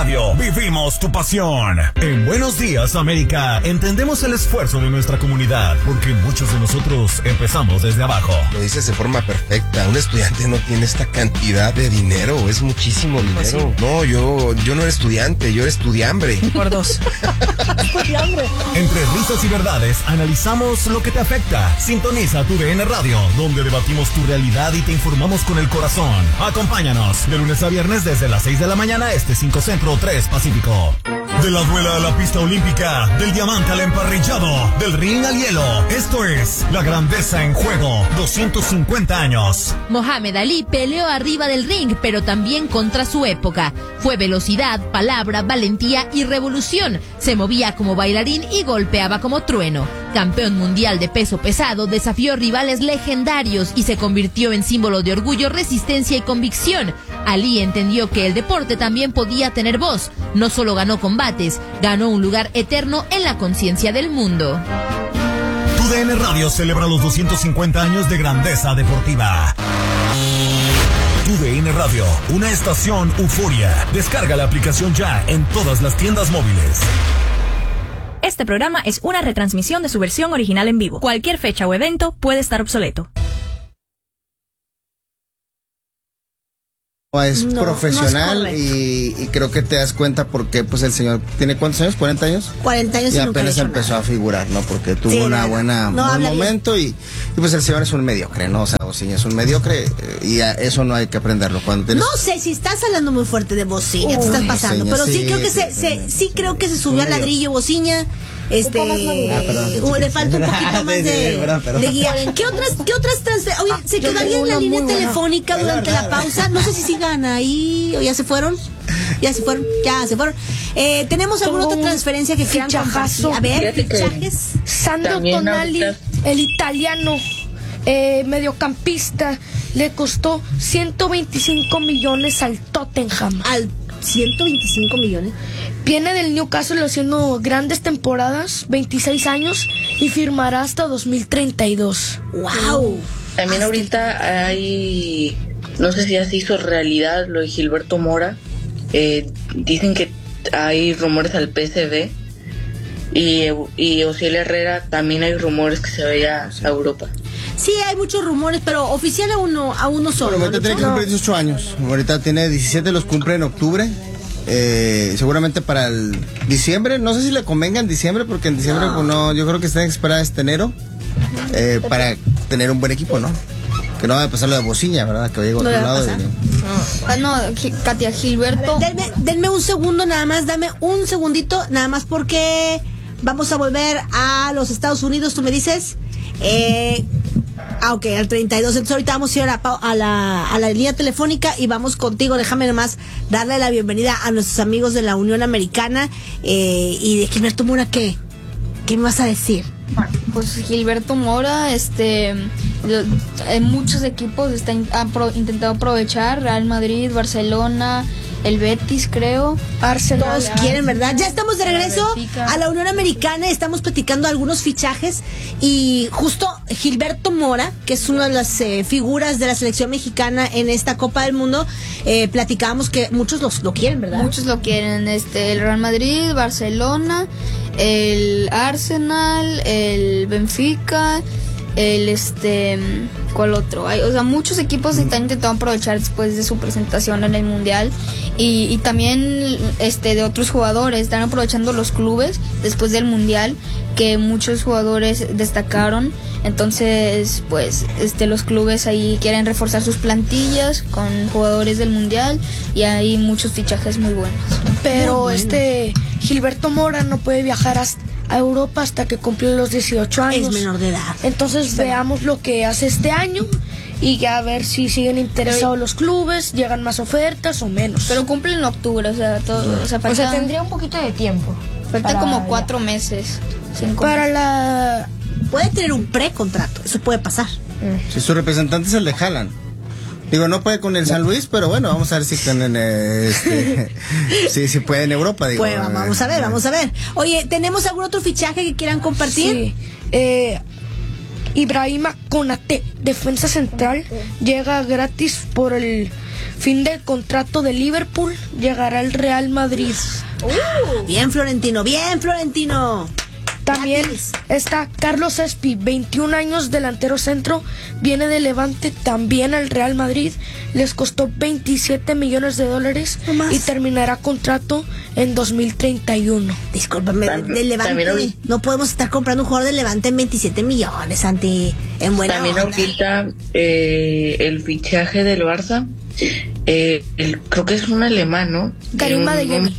Radio, vivimos tu pasión. En Buenos Días, América, entendemos el esfuerzo de nuestra comunidad, porque muchos de nosotros empezamos desde abajo. Lo dices de forma perfecta. Un estudiante no tiene esta cantidad de dinero, es muchísimo dinero. Sí. No, yo no era estudiante, yo era estudiambre. Por dos. Entre risas y verdades, analizamos lo que te afecta. Sintoniza tu DN Radio, donde debatimos tu realidad y te informamos con el corazón. Acompáñanos de lunes a viernes desde las 6 de la mañana, 5 Centro, 3 Pacífico. De la duela a la pista olímpica, del diamante al emparrillado, del ring al hielo. Esto es La Grandeza en Juego, 250 años. Mohamed Ali peleó arriba del ring, pero también contra su época. Fue velocidad, palabra, valentía y revolución. Se movía como bailarín y golpeaba como trueno. Campeón mundial de peso pesado, desafió rivales legendarios y se convirtió en símbolo de orgullo, resistencia y convicción. Ali entendió que el deporte también podía tener voz. No solo ganó combates, ganó un lugar eterno en la conciencia del mundo. Tu DN Radio celebra los 250 años de grandeza deportiva. Tu DN Radio, una estación euforia. Descarga la aplicación ya en todas las tiendas móviles. Este programa es una retransmisión de su versión original en vivo. Cualquier fecha o evento puede estar obsoleto. Es profesional, no es y creo que te das cuenta porque pues el señor tiene ¿cuántos años? ¿40 años? 40 años y apenas empezó a figurar, ¿no? Porque tuvo un buen momento y pues el señor es un mediocre, ¿no? O sea, Bociña es un mediocre y eso no hay que aprenderlo. Cuando tienes... No sé si estás hablando muy fuerte de Bociña, te estás pasando, Bociña, pero sí creo que se subió al ladrillo Bociña. Le falta un poquito más de guía. ¿Qué otras transferencias? Oye, ¿se quedaría en la línea telefónica durante la pausa? No sé si sigan ahí o ya se fueron. Ya se fueron. ¿Tenemos alguna otra transferencia que quieran compartir? A ver, fichajes. Sandro Tonali, el italiano mediocampista, le costó 125 millones al Tottenham. Al 125 millones. Viene del Newcastle haciendo grandes temporadas, 26 años, y firmará hasta 2032. ¡Wow! También ahorita hay, no sé si ya se hizo realidad lo de Gilberto Mora. Dicen que hay rumores al PSV y Osiel Herrera también hay rumores que se vaya a Europa. Sí, hay muchos rumores, pero oficial aún no solo. Pero ahorita tiene que cumplir 18 años. Ahorita tiene 17, los cumple en octubre. Seguramente para el diciembre, no sé si le convenga en diciembre, porque en diciembre pues no, yo creo que tienen que esperar este enero para tener un buen equipo, ¿no? Que no va a pasar lo de Bociña, ¿verdad? Que vaya a otro lado. Katia, Gilberto. Denme un segundo nada más, dame un segundito nada más porque vamos a volver a los Estados Unidos, tú me dices. Ok, al 32. Entonces ahorita vamos a ir a la línea telefónica y vamos contigo. Déjame nomás darle la bienvenida a nuestros amigos de la Unión Americana y de Gilberto Mora. ¿Qué me vas a decir? Pues Gilberto Mora, muchos equipos han intentado aprovechar, Real Madrid, Barcelona, el Betis, creo. Arsenal. Todos quieren, ¿verdad? Ya estamos de regreso a la Unión Americana. Estamos platicando algunos fichajes. Y justo Gilberto Mora, que es una de las figuras de la selección mexicana en esta Copa del Mundo, platicábamos que muchos lo quieren, ¿verdad? Muchos lo quieren. El Real Madrid, Barcelona, el Arsenal, el Benfica, ¿cuál otro? Muchos equipos están intentando aprovechar después de su presentación en el Mundial y también de otros jugadores están aprovechando los clubes después del Mundial, que muchos jugadores destacaron. Entonces pues los clubes ahí quieren reforzar sus plantillas con jugadores del Mundial y hay muchos fichajes muy buenos. Pero Gilberto Mora no puede viajar a Europa hasta que cumple los 18 años. Es menor de edad. Entonces veamos lo que hace este año y ya a ver si siguen interesados los clubes, llegan más ofertas o menos. Pero cumple en octubre, o sea, tendría un poquito de tiempo. Falta como 4 meses. 5 meses. Puede tener un precontrato, eso puede pasar. Si su representante es el de Haaland. Digo, no puede con el San Luis, pero bueno, vamos a ver si si puede en Europa. Digo, pues vamos a ver. Oye, ¿tenemos algún otro fichaje que quieran compartir? Sí. Ibrahima Konate, defensa central, llega gratis por el fin del contrato de Liverpool, llegará al Real Madrid. Bien, Florentino, bien, Florentino. También está Carlos Espi, 21 años, delantero centro, viene de Levante, también al Real Madrid, les costó $27 millones y terminará contrato en 2031. Discúlpame, de Levante, no podemos estar comprando un jugador de Levante en 27 millones, Santi, en buena también onda. ahorita el fichaje del Barça, creo que es un alemán, ¿no? Karim Adeyemi.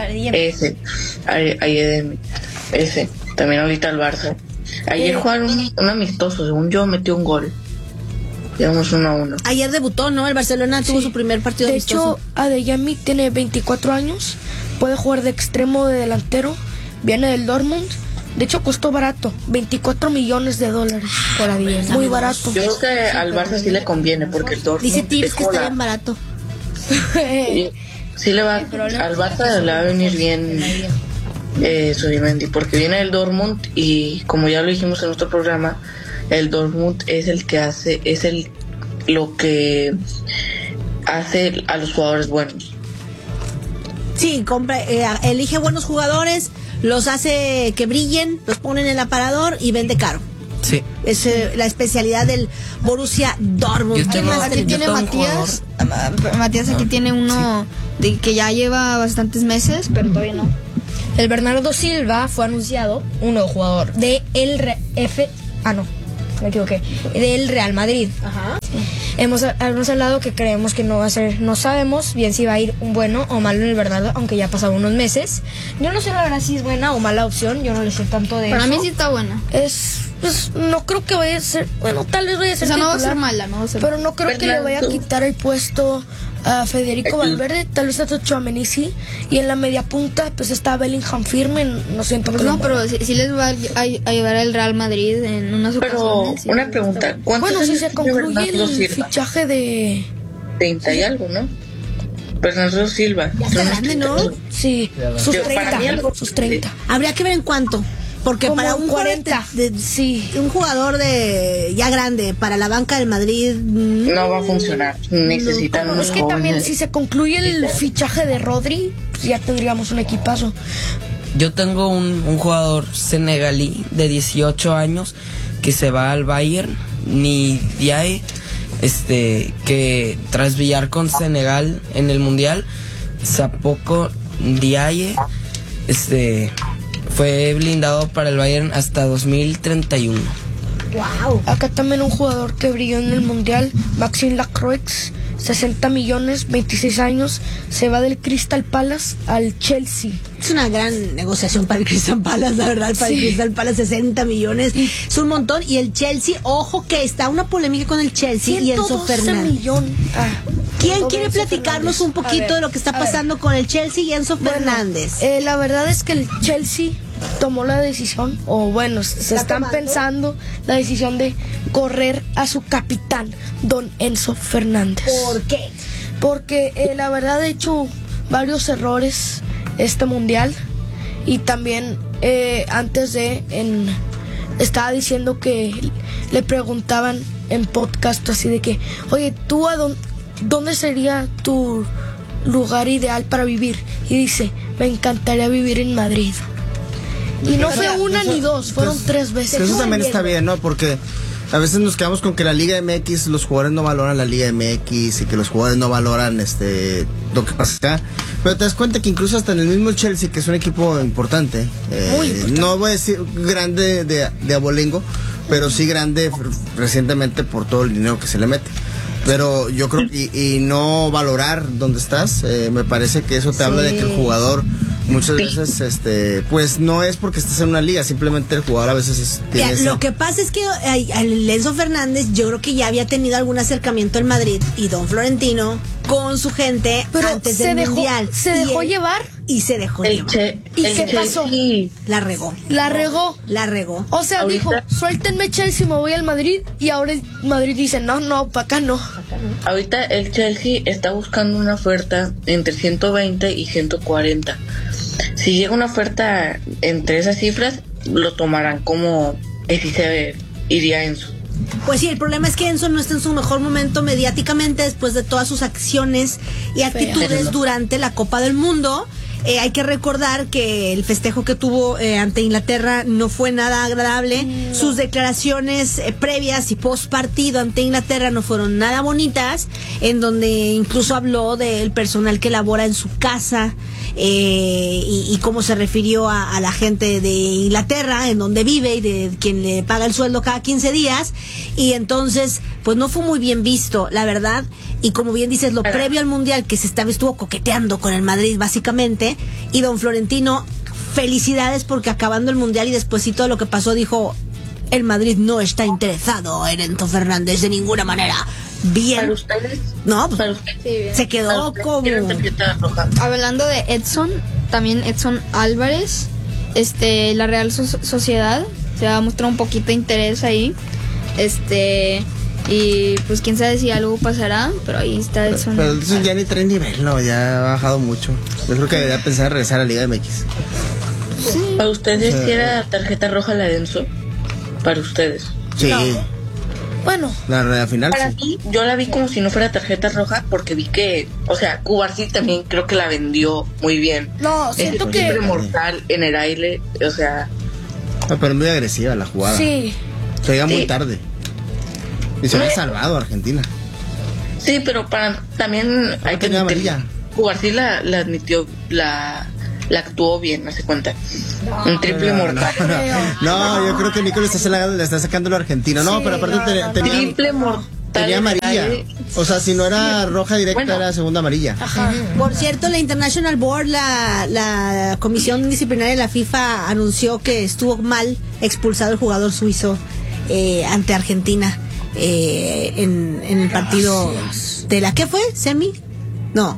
Ese, también ahorita el Barça. Ayer jugaron un amistoso, según yo metió un gol. Llevamos 1-1. Ayer debutó, ¿no? El Barcelona tuvo su primer partido amistoso. De hecho, Adeyemi tiene 24 años, puede jugar de extremo, de delantero, viene del Dortmund. De hecho, costó barato, $24 millones por Adeyemi. Muy barato. Yo creo que al Barça sí le conviene, porque el Dortmund... Dice Tips que está bien barato. Sí le va, al Barça le va a venir bien Zubimendi, porque viene del Dortmund y como ya lo dijimos en nuestro programa, el Dortmund es el que hace, lo que hace a los jugadores buenos. Sí, elige buenos jugadores, los hace que brillen, los pone en el aparador y vende caro. Sí. Es la especialidad del Borussia Dortmund. Aquí tiene Matías. Matías aquí tiene uno de que ya lleva bastantes meses, pero todavía no. El Bernardo Silva fue anunciado, un nuevo jugador de del Real Madrid. Ajá. Hemos hablado que creemos que no va a ser, no sabemos bien si va a ir un bueno o malo en el Bernardo, aunque ya ha pasado unos meses. Yo no sé la verdad si es buena o mala opción, yo no le sé tanto de Para eso. mí sí está buena. Pues no creo que vaya a ser, bueno, tal vez vaya a ser no va a titular, ser mala, no va a ser pero no creo que le vaya a quitar el puesto a Federico Valverde, tal vez a Tchouaméni sí, y en la media punta pues está Bellingham firme, no siento que pero sí les va a llevar al Real Madrid en unas ocasiones. Pero una pregunta, ¿cuántos si años se tiene concluye Bernardo el Silva? fichaje de 30 y algo, ¿no? Bernardo Silva. Ya está grande, ¿no? Sí, sus 30. Habría que ver en cuánto. Porque como para un 40, un jugador de ya grande para la banca del Madrid no va a funcionar. Necesitan unos es que jóvenes. también si se concluye el fichaje de Rodri, pues ya tendríamos un equipazo. Yo tengo un jugador senegalí de 18 años que se va al Bayern, Ndiaye, que tras brillar con Senegal en el Mundial, Sapoko Ndiaye, fue blindado para el Bayern hasta 2031. Wow. Acá también un jugador que brilló en el Mundial, Maxime Lacroix, 60 millones, 26 años, se va del Crystal Palace al Chelsea. Es una gran negociación para el Crystal Palace, la verdad, para el Crystal Palace 60 millones, es un montón. Y el Chelsea, ojo que está una polémica con el Chelsea y Enzo Fernández. ¿Quién quiere platicarnos un poquito de lo que está pasando con el Chelsea y Enzo Fernández? La verdad es que el Chelsea tomó la decisión, o bueno, se están pensando la decisión de correr a su capitán, don Enzo Fernández. ¿Por qué? Porque la verdad ha hecho varios errores este mundial, y también antes estaba diciendo que le preguntaban en podcast así de que, oye, ¿tú dónde sería tu lugar ideal para vivir? Y dice, me encantaría vivir en Madrid. Y no fue una ni dos, fueron 3 veces. Eso también está bien, ¿no? Porque a veces nos quedamos con que la Liga MX, los jugadores no valoran la Liga MX y que los jugadores no valoran lo que pasa acá. Pero te das cuenta que incluso hasta en el mismo Chelsea, que es un equipo importante, muy importante, no voy a decir grande de abolengo, pero sí grande recientemente por todo el dinero que se le mete. Pero yo creo que y no valorar dónde estás, me parece que eso te habla de que el jugador muchas veces pues no es porque estés en una liga, simplemente el jugador a veces lo que pasa es que el Enzo Fernández, yo creo que ya había tenido algún acercamiento en Madrid y don Florentino con su gente, pero antes del mundial se dejó llevar y se dejó llevar. ¿Y qué pasó? La regó. O sea, ahorita, dijo, suéltenme Chelsea, me voy al Madrid, y ahora el Madrid dice, no, para acá no. Ahorita el Chelsea está buscando una oferta entre 120 y 140. Si llega una oferta entre esas cifras, lo tomarán como si se iría Enzo. Pues sí, el problema es que Enzo no está en su mejor momento mediáticamente después de todas sus acciones y actitudes durante la Copa del Mundo. Hay que recordar que el festejo que tuvo ante Inglaterra no fue nada agradable. Sus declaraciones previas y post partido ante Inglaterra no fueron nada bonitas, en donde incluso habló del personal que labora en su casa y cómo se refirió a la gente de Inglaterra, en donde vive y de quien le paga el sueldo cada 15 días. Y entonces, pues no fue muy bien visto, la verdad. Y como bien dices, lo previo al Mundial, que estuvo coqueteando con el Madrid básicamente, y don Florentino, felicidades porque acabando el Mundial y despuesito de lo que pasó, dijo, el Madrid no está interesado en Enzo Fernández de ninguna manera. Bien. ¿Para ustedes? No, pues, para usted, sí, bien. Se quedó como... Hablando de Edson, también Edson Álvarez, la Real Sociedad se va a mostrar un poquito de interés ahí. Y pues quién sabe si algo pasará, pero ahí está Edson. Pero Edson ya ni trae nivel, no, ya ha bajado mucho. Yo creo que debería pensar en regresar a la Liga MX. Sí. ¿Para ustedes si era tarjeta roja la de Enzo? ¿Para ustedes? Sí. No. Bueno, la final. Para sí. mí, yo la vi como si no fuera tarjeta roja porque vi que, o sea, Cubarsí también creo que la vendió muy bien. No, siento que... Siempre mortal en el aire, o sea... No, pero es muy agresiva la jugada. Sí. Se llega muy tarde. Y se había salvado a Argentina. Sí, pero también hay que admitir, Cubarsí la admitió, la actuó bien, no se cuenta. Un triple mortal. No, yo creo que Nico le está sacando lo argentino. No, pero aparte tenía triple mortal. Tenía amarilla. O sea, si no era roja directa, era segunda amarilla. Ajá. Por cierto, la International Board, la comisión disciplinaria de la FIFA, anunció que estuvo mal expulsado el jugador suizo ante Argentina en el partido de la... ¿Qué fue? ¿Semi? No.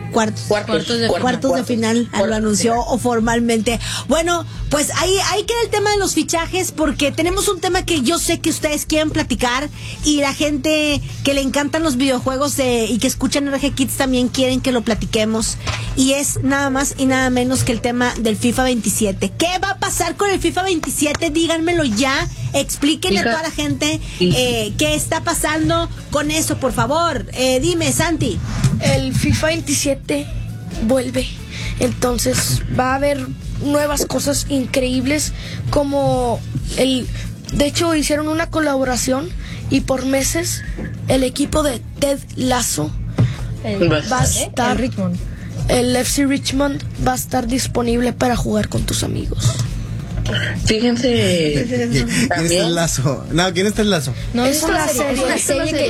Cuartos de final, lo anunció formalmente. Bueno, pues ahí queda el tema de los fichajes, porque tenemos un tema que yo sé que ustedes quieren platicar y la gente que le encantan los videojuegos y que escuchan RG Kids también quieren que lo platiquemos, y es nada más y nada menos que el tema del FIFA 27. ¿Qué va a pasar con el FIFA 27? Díganmelo ya, explíquenle a toda la gente qué está pasando con eso, por favor. Dime, Santi. El FIFA 27 vuelve, entonces va a haber nuevas cosas increíbles, como de hecho hicieron una colaboración y por meses el equipo de Ted Lasso va a estar, el FC Richmond va a estar disponible para jugar con tus amigos. Fíjense. ¿Quién es Ted Lasso? No, ¿quién es Ted Lasso? No, es una serie que...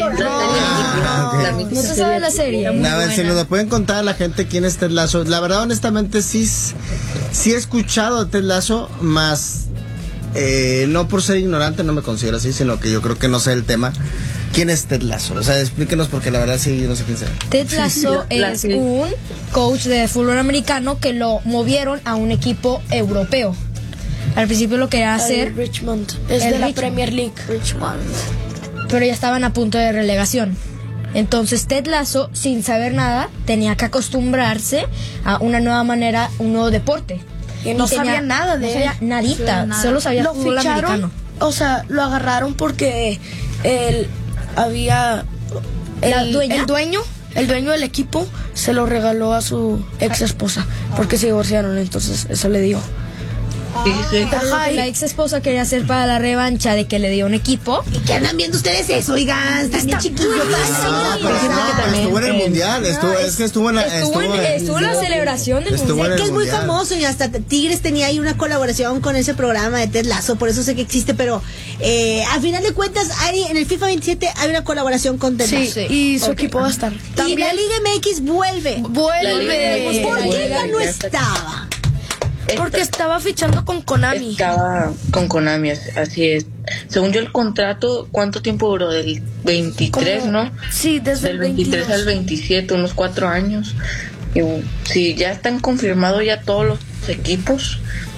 No se sabe la serie. A ver, si nos lo pueden contar a la gente quién es Ted Lasso. La verdad, honestamente, sí he escuchado a Ted Lasso, más no por ser ignorante, no me considero así, sino que yo creo que no sé el tema. ¿Quién es Ted Lasso? O sea, explíquenos, porque la verdad sí, no sé quién sea. Ted Lasso es un coach de fútbol americano que lo movieron a un equipo europeo. Al principio lo quería hacer Richmond, es de la Premier League. Richmond. Pero ya estaban a punto de relegación. Entonces Ted Lasso, sin saber nada, tenía que acostumbrarse a una nueva manera, un nuevo deporte. Y no sabía nada de él. No sabía nadita, solo sabía fútbol americano. O sea, lo agarraron porque él había... El dueño del equipo se lo regaló a su ex esposa porque se divorciaron, entonces eso le dio. La ex esposa quería hacer para la revancha de que le dio un equipo. ¿Y qué andan viendo ustedes eso? Oigan, están bien chiquillos. Estuvo en el mundial. Estuvo en la celebración del mundial. Sé que es muy famoso y hasta Tigres tenía ahí una colaboración con ese programa de Ted Lasso, por eso sé que existe, pero al final de cuentas en el FIFA 27 hay una colaboración con Ted Lasso. Sí, y su equipo va a estar. También la Liga MX vuelve. ¿Por qué ya no estaba? Porque estaba fichando con Konami. Estaba con Konami, así es. Según yo el contrato, ¿cuánto tiempo duró? Del 23, ¿no? Sí, desde el 23 al 27, unos 4 años. Y, sí, ya están confirmados ya todos los equipos.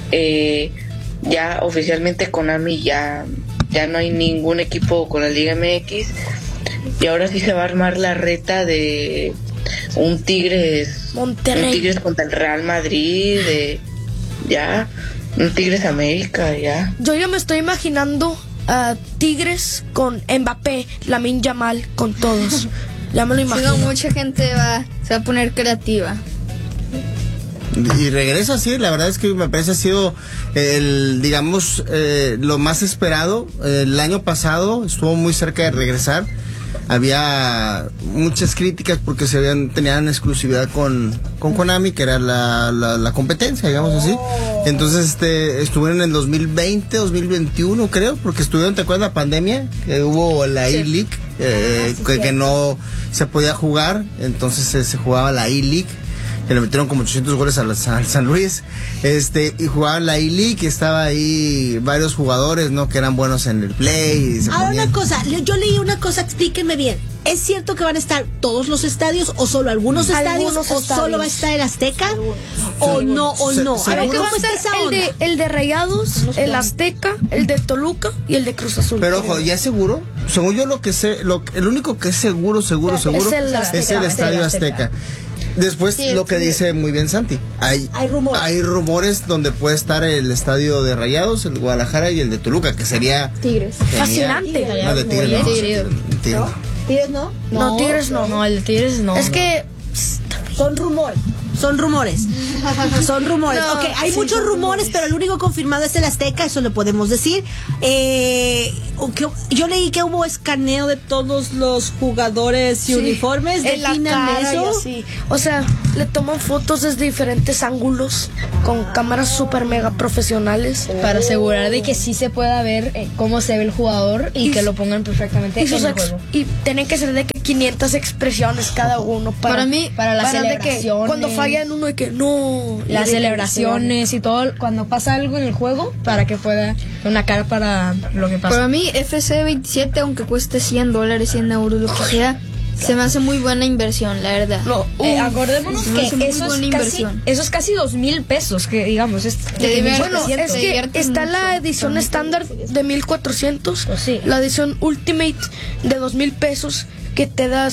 Ya oficialmente Konami ya no hay ningún equipo con la Liga MX. Y ahora sí se va a armar la reta de un Tigres contra el Real Madrid, un Tigres América, ya. Yo ya me estoy imaginando Tigres con Mbappé, Lamine Yamal, con todos. Ya me lo imagino. Sí, no, mucha gente se va a poner creativa. Y regresa, sí, la verdad es que me parece ha sido lo más esperado. El año pasado estuvo muy cerca de regresar. Había muchas críticas porque tenían exclusividad con Konami, que era la competencia, digamos así. Entonces estuvieron en el 2020, 2021 creo, porque estuvieron, ¿te acuerdas la pandemia? Que hubo la E-League, que no se podía jugar, entonces se jugaba la E-League, que le metieron como 800 goles al San Luis, y jugaban la E-League, y estaba ahí varios jugadores, ¿no? Que eran buenos en el play. Ahora una cosa, yo leí una cosa, explíquenme bien. ¿Es cierto que van a estar todos los estadios o solo algunos estadios o solo va a estar el Azteca? ¿O no? A ver, ¿qué va a estar? El de Rayados, el Azteca, el de Toluca y el de Cruz Azul. Pero ojo, ¿ya es seguro? Según yo lo que sé, el único que es seguro es el Estadio Azteca. Después, sí, lo que dice muy bien Santi, hay rumores donde puede estar el estadio de Rayados, el de Guadalajara y el de Toluca, que sería Tigres. Fascinante. No, de Tigres no. ¿Tigres no? No, Tigres no. No, el de Tigres no. Es que son rumores. Son rumores. No, ok, hay muchos rumores, pero el único confirmado es el Azteca, eso lo podemos decir. Yo leí que hubo escaneo de todos los jugadores y uniformes. En la cara eso. Y así. O sea, le toman fotos desde diferentes ángulos con cámaras super mega profesionales para asegurar de que sí se pueda ver cómo se ve el jugador y que lo pongan perfectamente en el juego. Y tienen que ser de que 500 expresiones cada uno para las celebraciones. Cuando fallan uno y que no. Las celebraciones y todo, cuando pasa algo en el juego, para que pueda una cara para lo que pasa. Para mí, FC 27, aunque cueste $100, 100 euros, lo que sea, se me hace muy buena inversión, la verdad. No, acordémonos que eso es casi 2,000 pesos, que digamos. Bueno, es que está la edición estándar de 1,400, la edición Ultimate de 2,000 pesos, que te da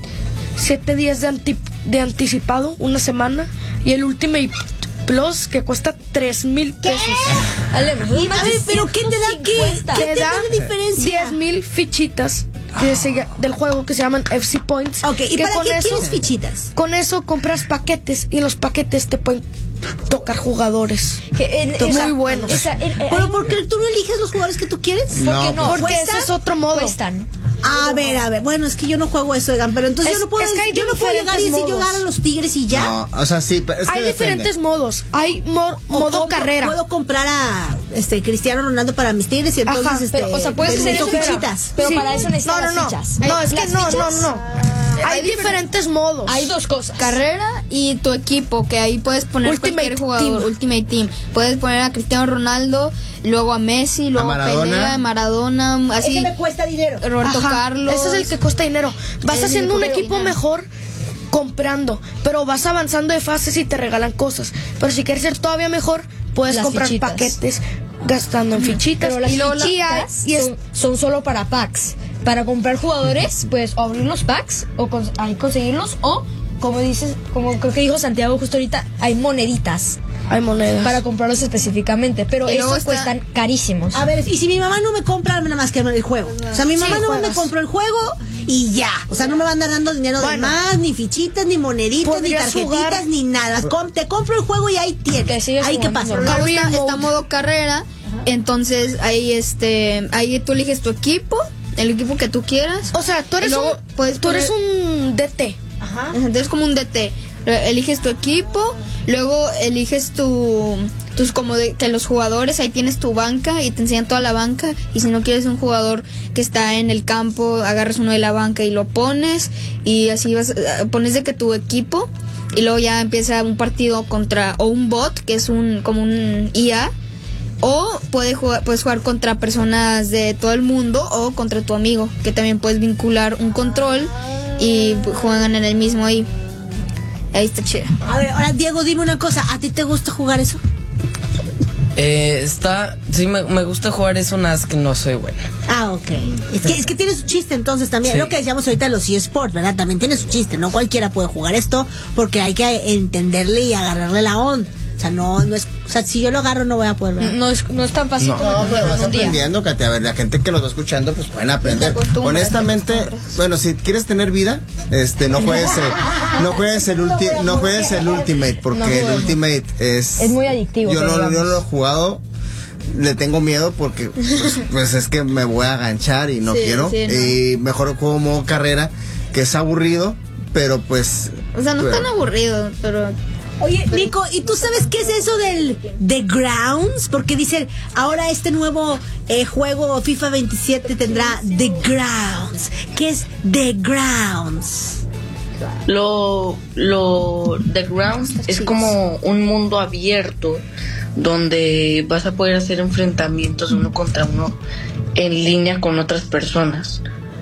7 días de anticipado, una semana, y el Ultimate Plus, que cuesta 3,000 pesos. Pero ¿qué te da? ¿Qué te da de diferencia? 10,000 fichitas del juego que se llaman FC Points. Ok, ¿y para qué quieres fichitas? Con eso compras paquetes, y en los paquetes te pueden tocar jugadores muy buenos. ¿Pero por qué tú no eliges los jugadores que tú quieres? Porque ese es otro modo. A ver, bueno, es que yo no juego eso, Egan, pero entonces yo no puedo llegar y decir llegar a los Tigres y ya. No, o sea, sí, pero es que hay diferentes modos. Hay modo carrera. Puedo comprar a Cristiano Ronaldo para mis Tigres y entonces puedes hacer fichitas. Pero para eso necesitas las fichas. No, es que no. Hay diferentes modos. Hay dos cosas. Carrera y tu equipo, que ahí puedes poner cualquier jugador. Ultimate Team. Puedes poner a Cristiano Ronaldo, luego a Messi, luego a Pelé, Maradona, así. Ese me cuesta dinero. Roberto Carlos. Ese es el que cuesta dinero. Vas haciendo un equipo mejor comprando, pero vas avanzando de fases y te regalan cosas. Pero si quieres ser todavía mejor, puedes comprar paquetes gastando en fichitas. Pero las fichitas son solo para packs. Para comprar jugadores, pues o abrir los packs o conseguirlos, o como creo que dijo Santiago justo ahorita, hay moneditas. Hay monedas para comprarlos específicamente, pero esos cuestan carísimos. A ver, y si mi mamá no me compra nada más que el juego, o sea, mi mamá no me compró el juego y ya, o sea, no me va a andar dando dinero de más, ni fichitas, ni moneditas, ni tarjetitas, ni nada. Te compro el juego y ahí tienes. Ahí qué pasa. Está modo carrera, entonces ahí tú eliges tu equipo, el equipo que tú quieras. O sea, tú eres un DT. Ajá. Entonces como un DT. Eliges tu equipo, luego eliges de los jugadores, ahí tienes tu banca y te enseñan toda la banca, y si no quieres un jugador que está en el campo, agarras uno de la banca y lo pones, y así pones de que tu equipo, y luego ya empieza un partido o un bot, que es como un IA, o puedes jugar contra personas de todo el mundo, o contra tu amigo, que también puedes vincular un control y juegan en el mismo ahí. Ahí está chido. A ver, ahora Diego, dime una cosa, ¿a ti te gusta jugar eso? Sí, me gusta jugar eso, nada, es que no soy bueno. Ah, ok. Es que tiene su chiste entonces también. Sí. Lo que decíamos ahorita de los eSports, ¿verdad? También tiene su chiste. No cualquiera puede jugar esto porque hay que entenderle y agarrarle la onda. O sea, no es, o sea, si yo lo agarro no voy a poder ver. No es tan fácil. No, pero vas aprendiendo, Katy. A ver, la gente que nos va escuchando, pues pueden aprender. Honestamente, bueno, si quieres tener vida, no juegues el Ultimate, porque el Ultimate es muy adictivo. Yo no lo he jugado. Le tengo miedo porque pues es que me voy a aganchar y no quiero. Y mejor juego modo carrera, que es aburrido, pero pues... O sea, no es tan aburrido, pero... Oye, Nico, ¿y tú sabes qué es eso del The Grounds? Porque dicen, ahora este nuevo juego FIFA 27 tendrá The Grounds. ¿Qué es The Grounds? The Grounds es como un mundo abierto donde vas a poder hacer enfrentamientos uno contra uno en línea con otras personas.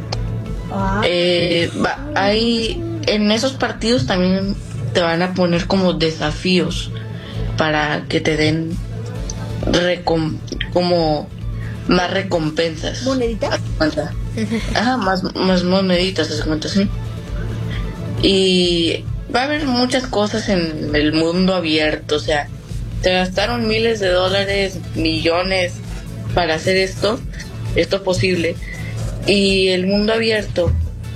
Hay en esos partidos también te van a poner como desafíos para que te den como más recompensas. ¿Moneditas? Ajá, más moneditas, ¿te das cuenta? Sí. Y va a haber muchas cosas en el mundo abierto, o sea, se gastaron miles de dólares, millones para hacer esto posible. Y el mundo abierto,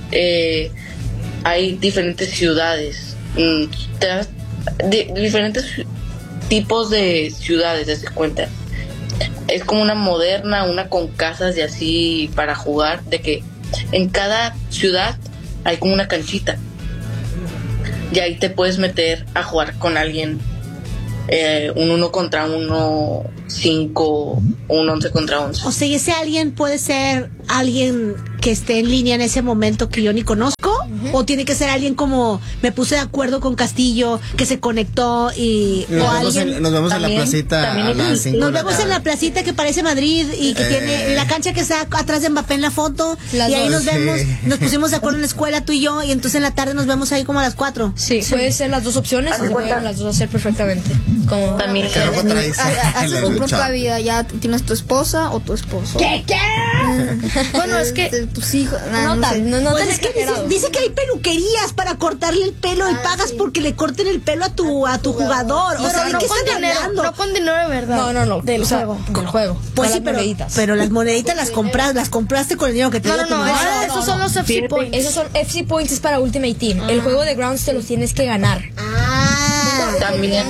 hay diferentes ciudades, diferentes tipos de ciudades, ¿te das cuenta? Es como una moderna, una con casas y así para jugar, de que en cada ciudad hay como una canchita. Y ahí te puedes meter a jugar con alguien, un 1 contra 1, 5, un 11 contra 11. O sea, ¿y ese alguien puede ser alguien que esté en línea en ese momento que yo ni conozco? ¿O tiene que ser alguien como me puse de acuerdo con Castillo, que se conectó y... Nos vemos en la placita a las 5. Nos vemos en la placita que parece Madrid y que tiene la cancha que está atrás de Mbappé en la foto. Y ahí nos vemos, nos pusimos de acuerdo en la escuela tú y yo, y entonces en la tarde nos vemos ahí como a las 4. Sí, puede ser las dos opciones, se pueden las dos hacer perfectamente. Como también haces tu propia vida, ya tienes tu esposa o tu esposo. ¿Qué? Bueno, es que tus hijos... No pues es que dice que hay peluquerías para cortarle el pelo y pagas porque le corten el pelo a tu jugador. Pero o sea, no con dinero, no con dinero de verdad. No, del juego. Pues sí, pero las moneditas las compraste con el dinero que te dio. Esos son los FC Points. Esos son FC Points, es para Ultimate Team. El juego de Grounds te los tienes que ganar. También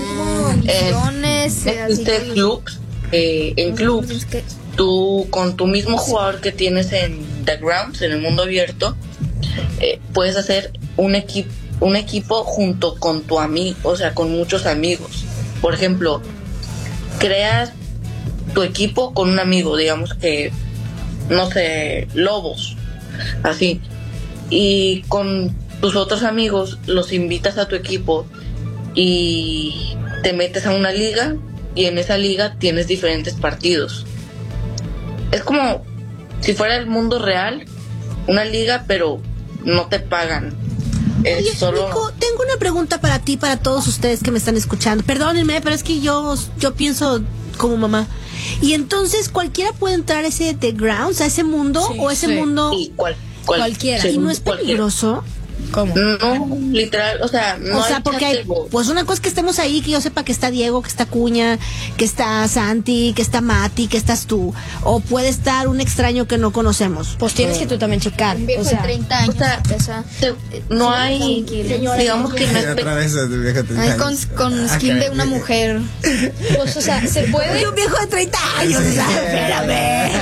existen clubs. En clubs, tú con tu mismo jugador que tienes en The Grounds, en el mundo abierto, puedes hacer un equipo junto con tu amigo, o sea, con muchos amigos. Por ejemplo, creas tu equipo con un amigo, digamos que, no sé, Lobos, así, y con tus otros amigos los invitas a tu equipo y te metes a una liga, y en esa liga tienes diferentes partidos. Es como si fuera el mundo real, una liga, pero no te pagan. Oye, solo... Nico, tengo una pregunta para ti, para todos ustedes que me están escuchando. Perdónenme, pero es que yo pienso como mamá. Y entonces, ¿cualquiera puede entrar a ese The Grounds, a ese mundo? Sí, ¿o ese mundo? Sí, cualquiera. ¿Y no es peligroso? ¿Cómo? No, literal, o sea, no. O sea, porque hay, pues una cosa es que estemos ahí, que yo sepa que está Diego, que está Cuña, que está Santi, que está Mati, que estás tú. O puede estar un extraño que no conocemos. Pues tienes que tú también checar. Un viejo de 30 años. No hay, digamos que no es otra vez, con skin de una mujer. Pues, o sea, se puede. Un viejo de 30 años, o sea, espérame.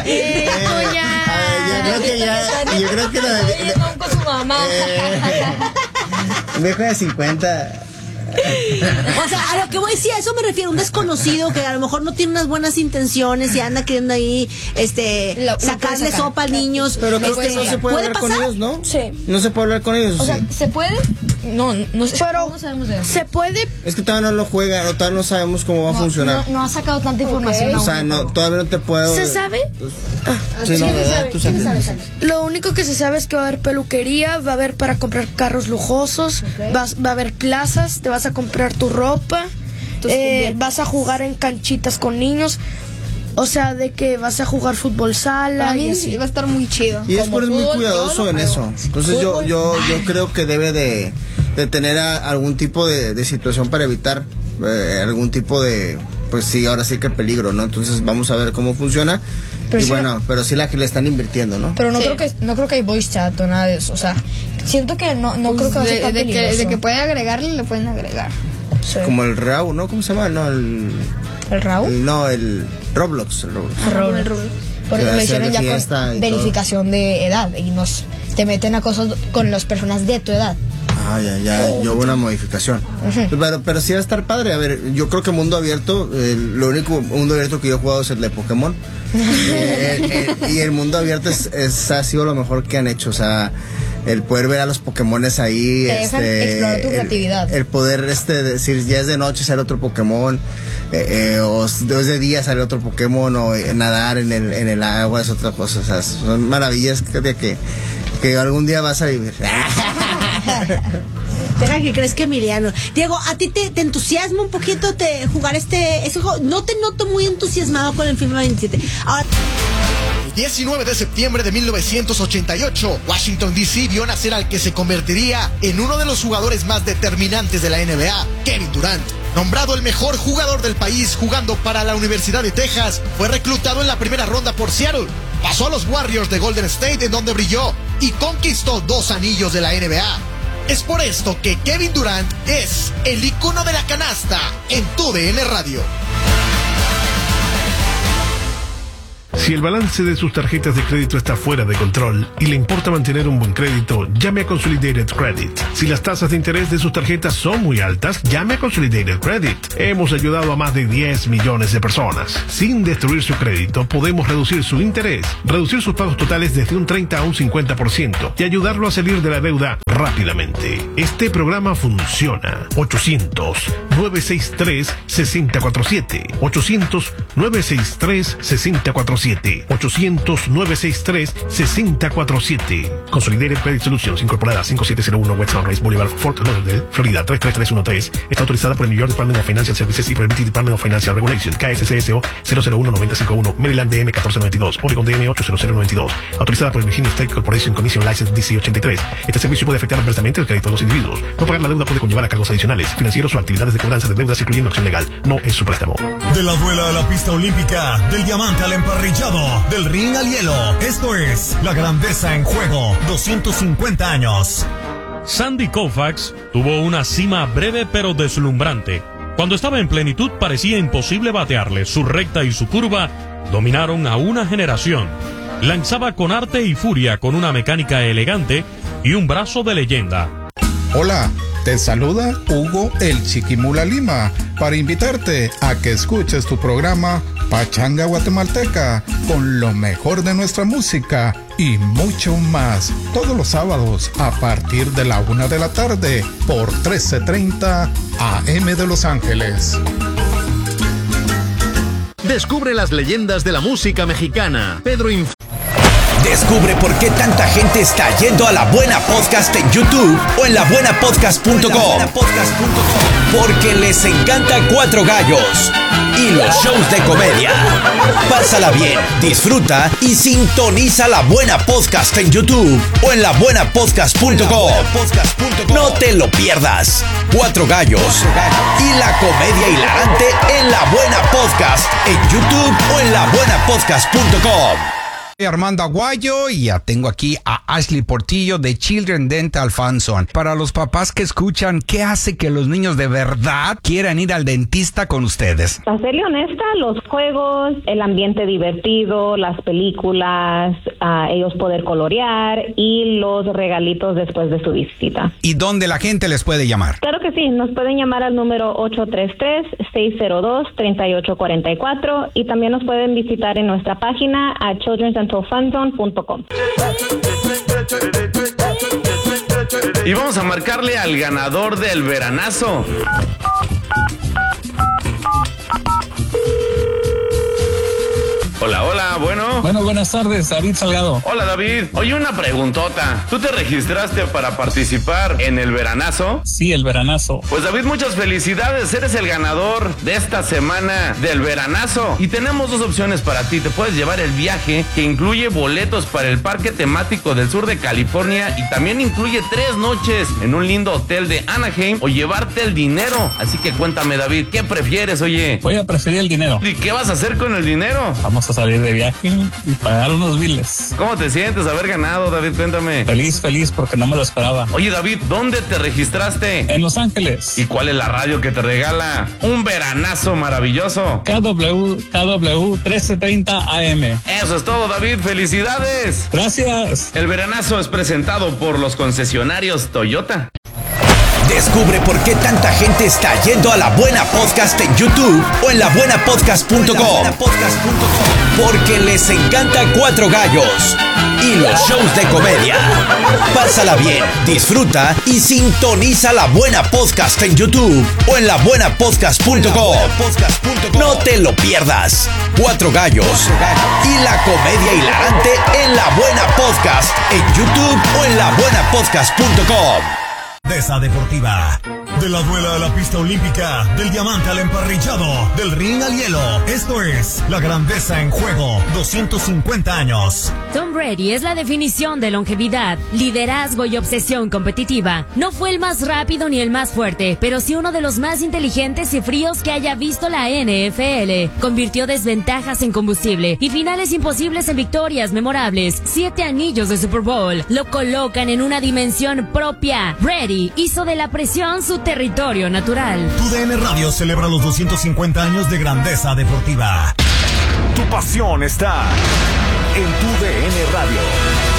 Yo creo que con su mamá. Un viejo de 50. O sea, a lo que voy a decir, a eso me refiero, un desconocido que a lo mejor no tiene unas buenas intenciones y anda queriendo ahí sacarle sopa a niños. Pero creo que no se puede hablar con ellos, ¿no? Sí. No se puede hablar con ellos. O sea, ¿se puede? No sé. Pero no sabemos de eso. Se puede. Es que todavía no lo juega, o todavía no sabemos cómo va a funcionar. No ha sacado tanta información. O sea, todavía no te puedo. ¿Se sabe? Sí, no, ¿verdad? Tú sabes. Lo único que se sabe es que va a haber peluquería, va a haber para comprar carros lujosos, va a haber plazas, te vas a comprar tu ropa, vas a jugar en canchitas con niños. O sea, de que vas a jugar fútbol sala y así. Va a estar muy chido. Y después es muy cuidadoso en eso. Entonces yo creo que debe de tener algún tipo de situación para evitar algún tipo de, pues sí, ahora sí que peligro, ¿no? Entonces vamos a ver cómo funciona. Pero y sí, bueno, pero sí le están invirtiendo, ¿no? Pero no creo que hay voice chat o nada de eso. O sea, siento que no pues creo que va a ser tan peligroso. De que puede agregarle, le pueden agregar. Sí. Como el RAW, ¿no? ¿Cómo se llama? No, ¿El RAW? No, el Roblox. El Roblox. Porque lo hicieron ya con verificación de edad y te meten a cosas con las personas de tu edad. Ya hubo una modificación. Pero sí va a estar padre. A ver, yo creo que mundo abierto, lo único mundo abierto que yo he jugado es el de Pokémon. Y el mundo abierto ha sido lo mejor que han hecho. O sea, el poder ver a los Pokémones ahí, explorar tu creatividad. El poder decir, ya es de noche, sale otro Pokémon, o es de día, sale otro Pokémon, o nadar en el agua, es otra cosa. O sea, son maravillas que algún día vas a vivir. Espera, ¿qué crees que Emiliano? Diego, ¿a ti te entusiasma un poquito jugar ese juego? No te noto muy entusiasmado con el FIFA 27. Ahora... El 19 de septiembre de 1988, Washington D.C. vio nacer al que se convertiría en uno de los jugadores más determinantes de la NBA, Kevin Durant. Nombrado el mejor jugador del país jugando para la Universidad de Texas, fue reclutado en la primera ronda por Seattle. Pasó a los Warriors de Golden State, en donde brilló y conquistó 2 anillos de la NBA. Es por esto que Kevin Durant es el ícono de la canasta en TUDN Radio. Si el balance de sus tarjetas de crédito está fuera de control y le importa mantener un buen crédito, llame a Consolidated Credit. Si las tasas de interés de sus tarjetas son muy altas, llame a Consolidated Credit. Hemos ayudado a más de 10 millones de personas. Sin destruir su crédito, podemos reducir su interés, reducir sus pagos totales desde un 30 a un 50% y ayudarlo a salir de la deuda rápidamente. Este programa funciona. 800-963-6047. 800-963-6047. 800-963-6047. Consolidated Credit Solutions, incorporada 5701 West Sunrise Boulevard, Fort Lauderdale, Florida 33313. Está autorizada por el New York Department of Financial Services y por el British Department of Financial Regulation, KSCSO 001-951, Maryland DM 1492, Oregon DM 80092. Autorizada por el Virginia State Corporation Commission License DC 83. Este servicio puede afectar adversamente el crédito de los individuos. No pagar la deuda puede conllevar a cargos adicionales, financieros o actividades de cobranza de deudas, incluyendo acción legal. No es su préstamo. De la duela a la pista olímpica, del diamante al emparrillado, del ring al hielo. Esto es La Grandeza en Juego, 250 años. Sandy Koufax tuvo una cima breve pero deslumbrante. Cuando estaba en plenitud parecía imposible batearle. Su recta y su curva dominaron a una generación. Lanzaba con arte y furia, con una mecánica elegante y un brazo de leyenda. Hola, te saluda Hugo el Chiquimula Lima para invitarte a que escuches tu programa Pachanga Guatemalteca con lo mejor de nuestra música y mucho más, todos los sábados a partir de la 1 de la tarde por 1330 AM de Los Ángeles. Descubre las leyendas de la música mexicana. Descubre por qué tanta gente está yendo a La Buena Podcast en YouTube o en labuenapodcast.com. Porque les encanta Cuatro Gallos y los shows de comedia. Pásala bien, disfruta y sintoniza La Buena Podcast en YouTube o en labuenapodcast.com. No te lo pierdas. Cuatro Gallos y la comedia hilarante en La Buena Podcast en YouTube o en labuenapodcast.com. Armando Aguayo y ya tengo aquí a Ashley Portillo de Children Dental Fanson. Para los papás que escuchan, ¿qué hace que los niños de verdad quieran ir al dentista con ustedes? Para serle honesta, los juegos, el ambiente divertido, las películas, ellos poder colorear y los regalitos después de su visita. ¿Y dónde la gente les puede llamar? Claro que sí, nos pueden llamar al número 833-602-3844 y también nos pueden visitar en nuestra página a childrendentalfanzone.com. Y vamos a marcarle al ganador del veranazo. Hola, hola, bueno. Bueno, buenas tardes, David Salgado. Hola, David. Oye, una preguntota. ¿Tú te registraste para participar en el veranazo? Sí, el veranazo. Pues, David, muchas felicidades. Eres el ganador de esta semana del veranazo. Y tenemos dos opciones para ti. Te puedes llevar el viaje que incluye boletos para el parque temático del sur de California y también incluye 3 noches en un lindo hotel de Anaheim o llevarte el dinero. Así que cuéntame, David, ¿qué prefieres, oye? Voy a preferir el dinero. ¿Y qué vas a hacer con el dinero? Vamos a salir de viaje y pagar unos biles. ¿Cómo te sientes haber ganado, David? Cuéntame. Feliz porque no me lo esperaba. Oye, David, ¿dónde te registraste? En Los Ángeles. ¿Y cuál es la radio que te regala un veranazo maravilloso? KW 1330 AM. Eso es todo, David. ¡Felicidades! Gracias. El veranazo es presentado por los concesionarios Toyota. Descubre por qué tanta gente está yendo a La Buena Podcast en YouTube o en labuenapodcast.com. Porque les encanta Cuatro Gallos y los shows de comedia. Pásala bien, disfruta y sintoniza La Buena Podcast en YouTube o en labuenapodcast.com. No te lo pierdas. Cuatro Gallos y la comedia hilarante en La Buena Podcast en YouTube o en labuenapodcast.com. Grandeza deportiva. De la duela a la pista olímpica, del diamante al emparrillado, del ring al hielo. Esto es La Grandeza en Juego, 250 años. Tom Brady es la definición de longevidad, liderazgo y obsesión competitiva. No fue el más rápido ni el más fuerte, pero sí uno de los más inteligentes y fríos que haya visto la NFL. Convirtió desventajas en combustible y finales imposibles en victorias memorables. 7 anillos de Super Bowl lo colocan en una dimensión propia. Brady hizo de la presión su territorio natural. Tu DN Radio celebra los 250 años de grandeza deportiva. Tu pasión está en tu DN Radio.